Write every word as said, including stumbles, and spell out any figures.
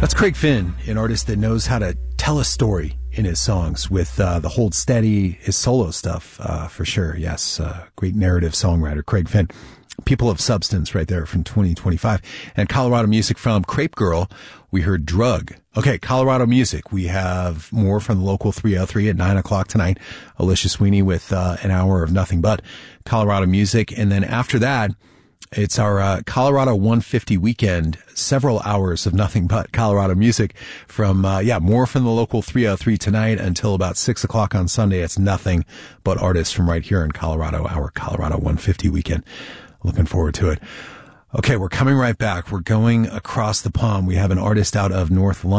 That's Craig Finn, an artist that knows how to tell a story in his songs with uh, the Hold Steady, his solo stuff, uh, for sure. Yes, uh, great narrative songwriter, Craig Finn. People of Substance right there from twenty twenty-five. And Colorado music from Crepe Girl, we heard Drug. Okay, Colorado music. We have more from the local three oh three at nine o'clock tonight. Alicia Sweeney with uh, an hour of nothing but Colorado music. And then after that, it's our uh, Colorado one fifty weekend, several hours of nothing but Colorado music from, uh, yeah, more from the local three oh three tonight until about six o'clock on Sunday. It's nothing but artists from right here in Colorado, our Colorado one fifty weekend. Looking forward to it. Okay, we're coming right back. We're going across the pond. We have an artist out of North London.